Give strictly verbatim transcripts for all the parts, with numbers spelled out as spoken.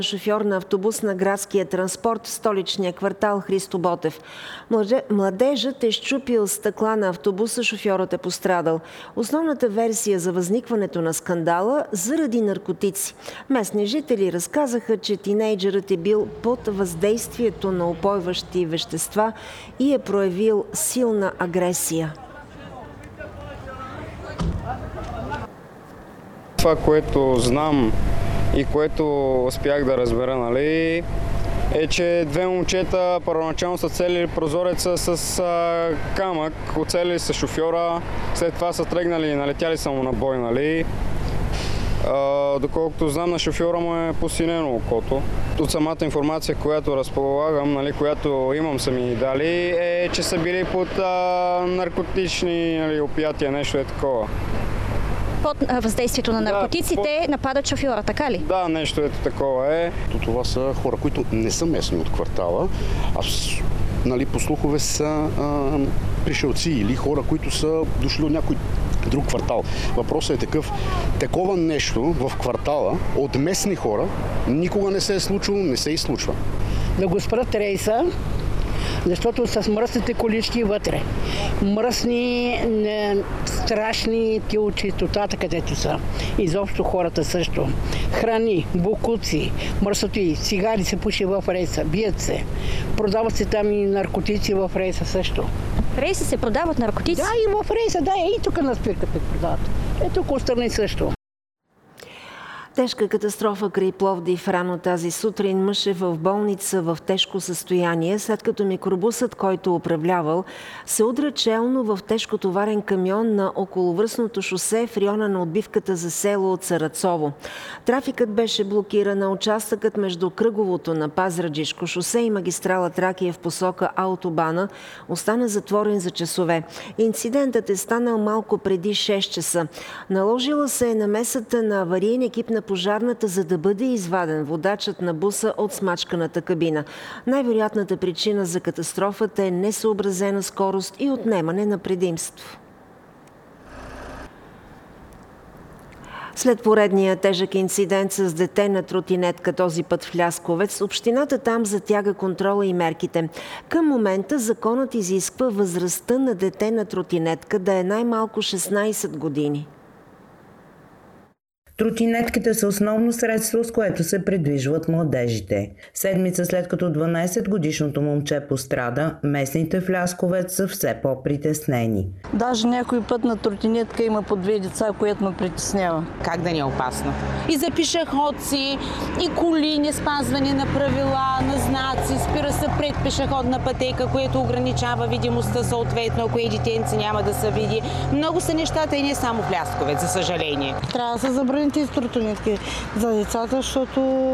Шофьор на автобус на градския транспорт в столичния квартал Христо Ботев. Младежът е счупил стъкла на автобуса, шофьорът е пострадал. Основната версия за възникването на скандала заради наркотици. Местни жители разказаха, че тинейджърът е бил под въздействието на упойващи вещества и е проявил силна агресия. Това, което знам и което успях да разбера, нали, е, че две момчета първоначално са целили прозореца с а, камък, оцелили са шофьора, след това са тръгнали и налетяли само на бой, нали. А, доколкото знам, на шофьора му е посинено окото. От самата информация, която разполагам, нали, която имам сами дали, е, че са били под а, наркотични, нали, опиятия, нещо е такова. Под въздействието на наркотиците да, под... нападат шофьора, така ли? Да, нещо ето такова е. Това са хора, които не са местни от квартала, а нали, по слухове са а, пришелци или хора, които са дошли от някой друг квартал. Въпросът е такъв. Такова нещо в квартала от местни хора никога не се е случило, не се и случва. Да го спрат рейса, защото с мръсните колички вътре. Мръсни, не, страшни ти от чистотата, където са. Изобщо хората също. Храни, букуци, мръсоти, цигари се пуши в рейса, бият се. Продават се там и наркотици в рейса също. В рейса се продават наркотици? Да, и в рейса, да, и тук на спирката продават. Ето тук отстрани също. Тежка катастрофа край Пловдив. Рано тази сутрин мъж е в болница в тежко състояние, след като микробусът, който управлявал, се удря челно в тежкотоварен камион на околовръстното шосе в района на отбивката за село Царацово. Трафикът беше блокиран, а участъкът между кръговото на Пазарджишко шосе и магистрала Тракия в посока Аутобана остана затворен за часове. Инцидентът е станал малко преди шест часа. Наложила се е намесата на авариен екип на пожарната, за да бъде изваден водачът на буса от смачканата кабина. Най-вероятната причина за катастрофата е несъобразена скорост и отнемане на предимство. След поредния тежък инцидент с дете на тротинетка, този път в Лясковец, общината там затяга контрола и мерките. Към момента законът изисква възрастта на дете на тротинетка да е най-малко шестнайсет години. Тротинетките са основно средство, с което се придвижват младежите. Седмица след като дванайсетгодишното момче пострада, местните в Лясковец са все по-притеснени. Даже някой път на тротинетка има по две деца, което ме притеснява. Как да не е опасно? И за пешеходци, и коли, не спазване на правила, на знаци, спира се пред пешеходна пътека, което ограничава видимостта съответно, ако и детенци няма да се види. Много са нещата и не само в Лясковец, за съжаление. Трябва да се забрани тези тротинетки за децата, защото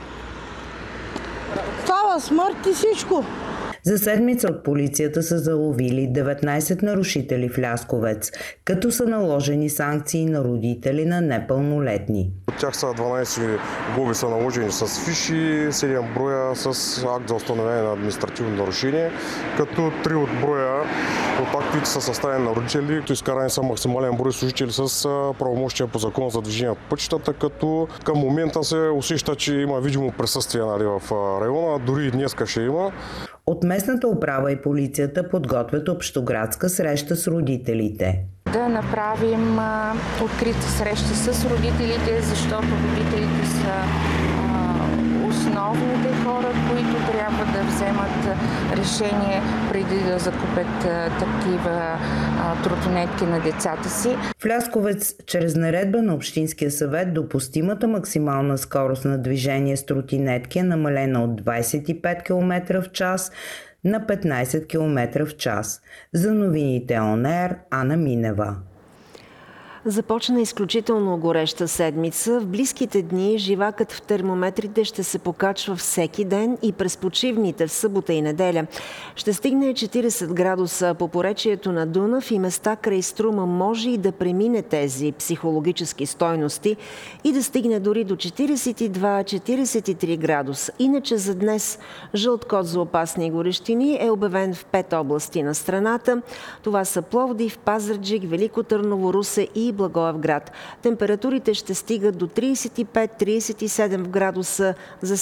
става смърт и всичко. За седмица от полицията са заловили деветнайсет нарушители в Лясковец, като са наложени санкции на родители на непълнолетни. От тях са дванайсет глоби са наложени с фиши, седем броя с акт за установяване на административно нарушение, като три от броя от актовите са съставени на родители, като изкарани са максимален брой служители с правомощия по закон за движение по пътищата, като към момента се усеща, че има видимо присъствие, нали, в района, дори и днеска ще има. От местната управа и полицията подготвят общоградска среща с родителите. Да направим а, открита среща с родителите, защото родителите са а, основните хора, които трябва да вземат решение преди да закупят а, такива а, тротинетки на децата си. В Лясковец, чрез наредба на Общинския съвет, допустимата максимална скорост на движение с тротинетки е намалена от двайсет и пет километра в час на петнайсет километра в час. За новините On Air, Ана Минева. Започна изключително гореща седмица. В близките дни живакът в термометрите ще се покачва всеки ден и през почивните в събота и неделя. Ще стигне четирийсет градуса по поречието на Дунав и места край Струма може и да премине тези психологически стойности и да стигне дори до четирийсет и два - четирийсет и три градуса. Иначе за днес жълт код за опасни горещини е обявен в пет области на страната. Това са Пловдив, Пазарджик, Велико Търново, Русе и Благоевград. Температурите ще стигат до трийсет и пет - трийсет и седем градуса за